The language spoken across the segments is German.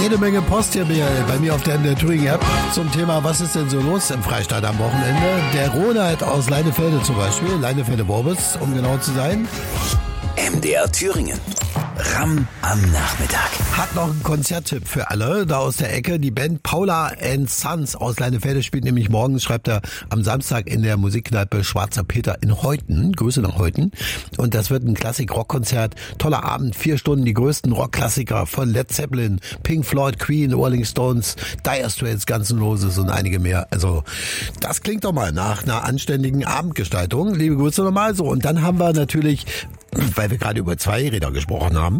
jede Menge Post hier bei mir auf der MDR Thüringen App zum Thema, was ist denn so los im Freistaat am Wochenende? Der Ronald aus Leinefelde zum Beispiel, Leinefelde-Worbis, um genau zu sein. MDR Thüringen. Ram am Nachmittag. Hat noch einen Konzerttipp für alle da aus der Ecke. Die Band Paula & Sons aus Leinefelde spielt nämlich morgen, schreibt er, am Samstag in der Musikkneipe Schwarzer Peter in Heuthen. Grüße nach Heuthen. Und das wird ein Klassik-Rock-Konzert. Toller Abend, 4 Stunden, die größten Rockklassiker von Led Zeppelin, Pink Floyd, Queen, Rolling Stones, Dire Straits, Guns N' Roses und einige mehr. Also das klingt doch mal nach einer anständigen Abendgestaltung. Liebe Grüße nochmal so. Und dann haben wir natürlich, weil wir gerade über Zweiräder gesprochen haben,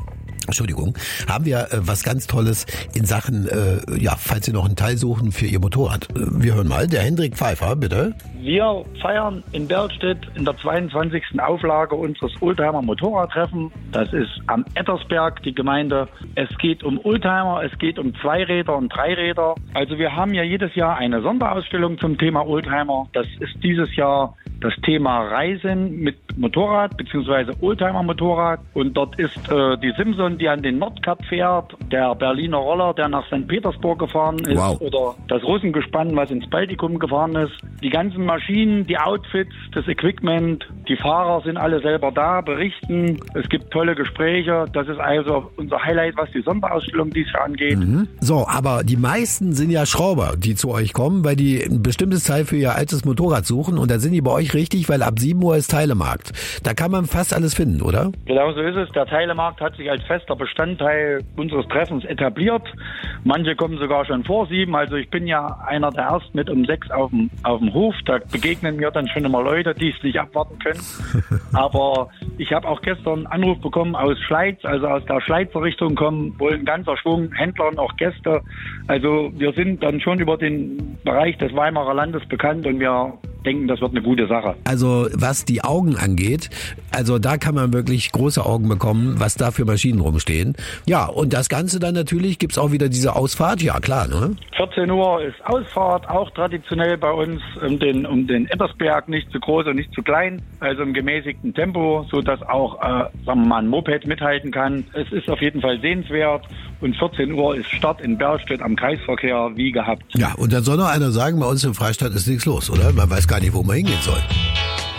haben wir was ganz Tolles in Sachen, falls Sie noch einen Teil suchen für Ihr Motorrad. Wir hören mal, der Hendrik Pfeiffer, bitte. Wir feiern in Berlstedt in der 22. Auflage unseres Oldtimer Motorradtreffen. Das ist am Ettersberg, die Gemeinde. Es geht um Oldtimer, es geht um Zweiräder und Dreiräder. Also wir haben ja jedes Jahr eine Sonderausstellung zum Thema Oldtimer. Das ist dieses Jahr das Thema Reisen mit Motorrad bzw. Oldtimer-Motorrad. Und dort ist die Simson, die an den Nordkap fährt, der Berliner Roller, der nach St. Petersburg gefahren ist, oder das Russengespann, was ins Baltikum gefahren ist. Die ganzen Maschinen, die Outfits, das Equipment, die Fahrer sind alle selber da, berichten. Es gibt tolle Gespräche. Das ist also unser Highlight, was die Sonderausstellung dieses Jahr angeht. So, aber die meisten sind ja Schrauber, die zu euch kommen, weil die ein bestimmtes Teil für ihr altes Motorrad suchen. Und da sind die bei euch richtig, weil ab 7 Uhr ist Teilemarkt. Da kann man fast alles finden, oder? Genau so ist es. Der Teilemarkt hat sich als fester Bestandteil unseres Treffens etabliert. Manche kommen sogar schon vor 7. Also ich bin ja einer der Ersten mit um 6 auf dem Hof. Da begegnen mir dann schon immer Leute, die es nicht abwarten können. Aber ich habe auch gestern einen Anruf bekommen aus Schleiz, also aus der Schleizer Richtung kommen wohl ein ganzer Schwung Händler und auch Gäste. Also wir sind dann schon über den Bereich des Weimarer Landes bekannt und wir denken, das wird eine gute Sache. Also was die Augen angeht, also da kann man wirklich große Augen bekommen, was da für Maschinen rumstehen. Ja, und das Ganze dann natürlich, gibt's auch wieder diese Ausfahrt, ja klar, ne? 14 Uhr ist Ausfahrt, auch traditionell bei uns um den Ettersberg, nicht zu groß und nicht zu klein, also im gemäßigten Tempo, so dass auch, sagen wir mal, ein Moped mithalten kann. Es ist auf jeden Fall sehenswert. Und 14 Uhr ist Start in Berlstedt am Kreisverkehr wie gehabt. Ja, und dann soll noch einer sagen, bei uns im Freistaat ist nichts los, oder? Man weiß gar nicht, wo man hingehen soll.